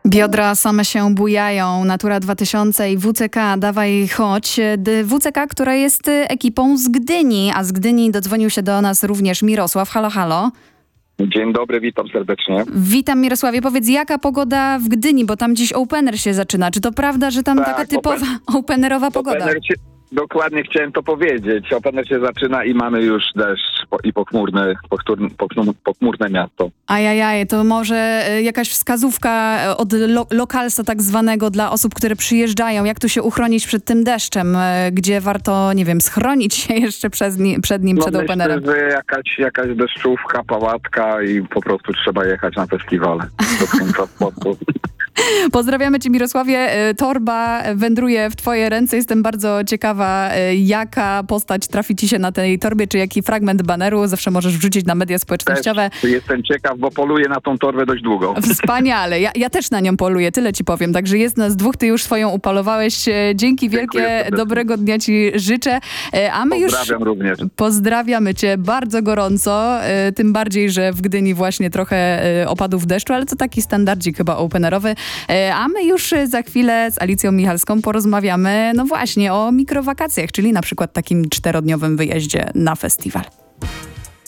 Biodra same się bujają. Natura 2000 i WCK, dawaj chodź. WCK, która jest ekipą z Gdyni, a z Gdyni dodzwonił się do nas również Mirosław. Halo, halo. Dzień dobry, witam serdecznie. Witam Mirosławie. Powiedz, jaka pogoda w Gdyni, bo tam dziś opener się zaczyna. Czy to prawda, że tam taka typowa openerowa pogoda? Dokładnie chciałem to powiedzieć. Opener się zaczyna i mamy już deszcz i pochmurne miasto. Ajajaj, to może jakaś wskazówka od lokalsa tak zwanego dla osób, które przyjeżdżają. Jak tu się uchronić przed tym deszczem? Gdzie warto, nie wiem, schronić się jeszcze przed nim, przed openerem? Myślę, że jakaś deszczówka, pałatka i po prostu trzeba jechać na festiwale. Pozdrawiamy Cię, Mirosławie. Torba wędruje w Twoje ręce. Jestem bardzo ciekawa, jaka postać trafi Ci się na tej torbie, czy jaki fragment baneru. Zawsze możesz wrzucić na media społecznościowe. Jestem ciekaw, bo poluję na tą torbę dość długo. Wspaniale. Ja też na nią poluję, tyle Ci powiem. Także jest nas dwóch, Ty już swoją upalowałeś. Dzięki wielkie, dobrego dnia Ci życzę. A my Pozdrawiam również. Pozdrawiamy Cię bardzo gorąco. Tym bardziej, że w Gdyni właśnie trochę opadów deszczu, ale to taki standardzik chyba openerowy. A my już za chwilę z Alicją Michalską porozmawiamy, no właśnie, o mikrowakacjach, czyli na przykład takim 4-dniowym wyjeździe na festiwal.